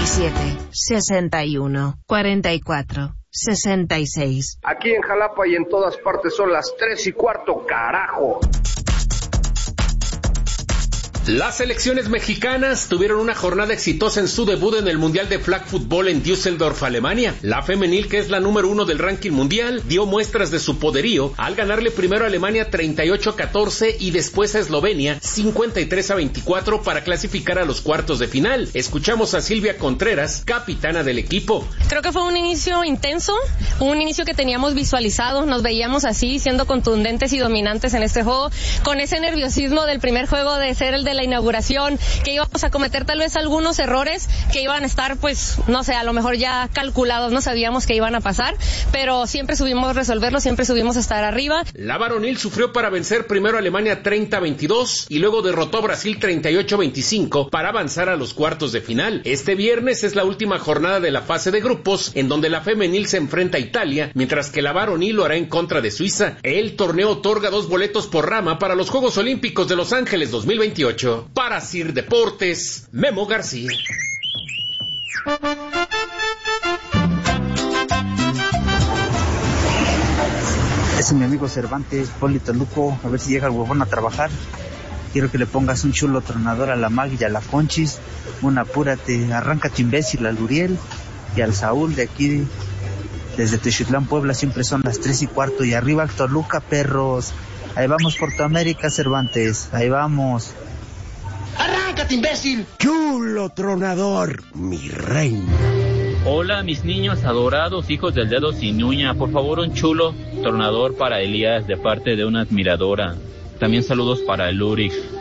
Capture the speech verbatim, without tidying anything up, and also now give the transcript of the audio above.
veintisiete, sesenta y uno, cuarenta y cuatro, sesenta y seis. Aquí en Jalapa y en todas partes son las tres y cuarto, carajo. Las selecciones mexicanas tuvieron una jornada exitosa en su debut en el Mundial de Flag Football en Düsseldorf, Alemania. La femenil, que es la número uno del ranking mundial, dio muestras de su poderío al ganarle primero a Alemania treinta y ocho a catorce y después a Eslovenia cincuenta y tres a veinticuatro para clasificar a los cuartos de final. Escuchamos a Silvia Contreras, capitana del equipo. Creo que fue un inicio intenso, un inicio que teníamos visualizado, nos veíamos así, siendo contundentes y dominantes en este juego, con ese nerviosismo del primer juego de ser el de la inauguración, que íbamos a cometer tal vez algunos errores que iban a estar, pues, no sé, a lo mejor ya calculados, no sabíamos que iban a pasar, pero siempre subimos resolverlo, siempre subimos a estar arriba. La varonil sufrió para vencer primero a Alemania treinta a veintidós y luego derrotó a Brasil treinta y ocho a veinticinco para avanzar a los cuartos de final. Este viernes es la última jornada de la fase de grupos, en donde la femenil se enfrenta a Italia, mientras que la varonil lo hará en contra de Suiza. El torneo otorga dos boletos por rama para los Juegos Olímpicos de Los Ángeles dos mil veintiocho. Para Sir Deportes, Memo García. Ese es mi amigo Cervantes, Polito Luco, a ver si llega el huevón a trabajar. Quiero que le pongas un chulo tronador a la Mag y a la Conchis, un apúrate, arráncate imbécil al Uriel y al Saúl de aquí, desde Techitlán, Puebla, siempre son las tres y cuarto, y arriba al Toluca, perros. Ahí vamos por tu América, Cervantes, ahí vamos. ¡Arráncate, imbécil! Chulo tronador, mi reina. Hola, mis niños adorados, hijos del dedo sin uña. Por favor, un chulo tronador para Elías de parte de una admiradora. También saludos para el Uri.